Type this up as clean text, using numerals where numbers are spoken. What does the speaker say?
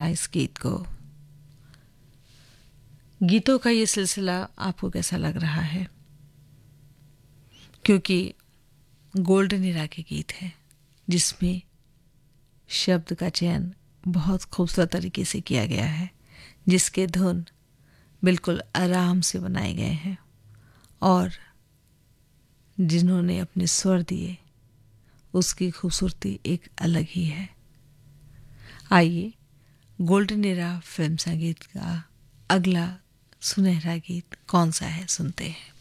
इस गीत को। गीतों का ये सिलसिला आपको कैसा लग रहा है? क्योंकि गोल्डन इरा के गीत हैं जिसमें शब्द का चयन बहुत खूबसूरत तरीके से किया गया है, जिसके धुन बिल्कुल आराम से बनाए गए हैं और जिन्होंने अपने स्वर दिए उसकी खूबसूरती एक अलग ही है। आइए गोल्डन इरा फिल्म संगीत का अगला सुनहरा गीत कौन सा है सुनते हैं।